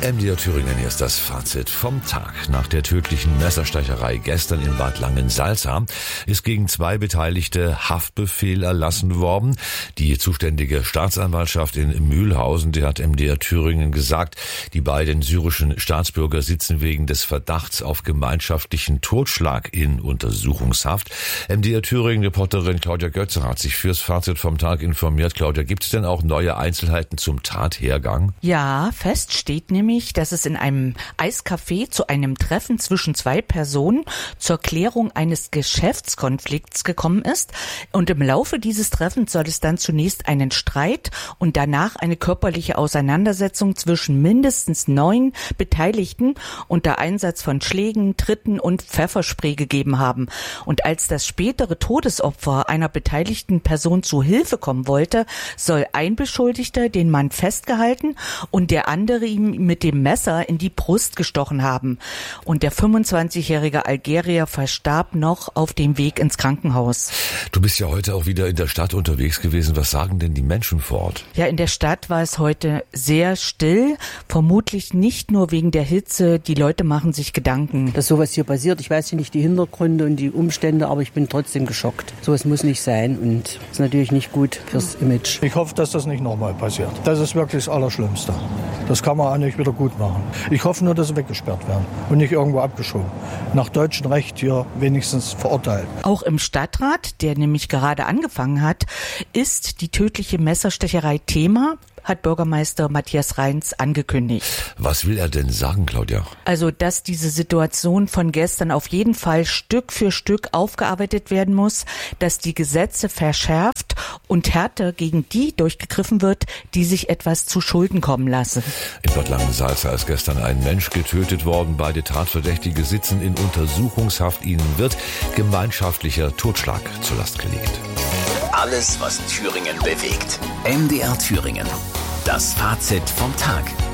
MDR Thüringen, hier ist das Fazit vom Tag. Nach der tödlichen Messerstecherei gestern in Bad Langensalza ist gegen 2 Beteiligte Haftbefehl erlassen worden. Die zuständige Staatsanwaltschaft in Mühlhausen, die hat MDR Thüringen gesagt, die beiden syrischen Staatsbürger sitzen wegen des Verdachts auf gemeinschaftlichen Totschlag in Untersuchungshaft. MDR Thüringen-Reporterin Claudia Götze hat sich fürs Fazit vom Tag informiert. Claudia, gibt es denn auch neue Einzelheiten zum Tathergang? Ja, fest steht nämlich, dass es in einem Eiscafé zu einem Treffen zwischen 2 Personen zur Klärung eines Geschäftskonflikts gekommen ist. Und im Laufe dieses Treffens soll es dann zunächst einen Streit und danach eine körperliche Auseinandersetzung zwischen mindestens 9 Beteiligten unter Einsatz von Schlägen, Tritten und Pfefferspray gegeben haben. Und als das spätere Todesopfer einer beteiligten Person zu Hilfe kommen wollte, soll ein Beschuldigter den Mann festgehalten und der andere ihm mit dem Messer in die Brust gestochen haben. Und der 25-jährige Algerier verstarb noch auf dem Weg ins Krankenhaus. Du bist ja heute auch wieder in der Stadt unterwegs gewesen. Was sagen denn die Menschen vor Ort? Ja, in der Stadt war es heute sehr still. Vermutlich nicht nur wegen der Hitze. Die Leute machen sich Gedanken. Dass sowas hier passiert, ich weiß nicht die Hintergründe und die Umstände, aber ich bin trotzdem geschockt. Sowas muss nicht sein und ist natürlich nicht gut fürs Image. Ich hoffe, dass das nicht nochmal passiert. Das ist wirklich das Allerschlimmste. Das kann man auch nicht wieder gut machen. Ich hoffe nur, dass sie weggesperrt werden und nicht irgendwo abgeschoben. Nach deutschem Recht hier wenigstens verurteilt. Auch im Stadtrat, der nämlich gerade angefangen hat, ist die tödliche Messerstecherei Thema, hat Bürgermeister Matthias Reins angekündigt. Was will er denn sagen, Claudia? Also, dass diese Situation von gestern auf jeden Fall Stück für Stück aufgearbeitet werden muss, dass die Gesetze verschärft und härter gegen die durchgegriffen wird, die sich etwas zu Schulden kommen lassen. In Bad Langensalza ist gestern ein Mensch getötet worden. Beide Tatverdächtige sitzen in Untersuchungshaft. Ihnen wird gemeinschaftlicher Totschlag zur Last gelegt. Alles, was Thüringen bewegt. MDR Thüringen. Das Fazit vom Tag.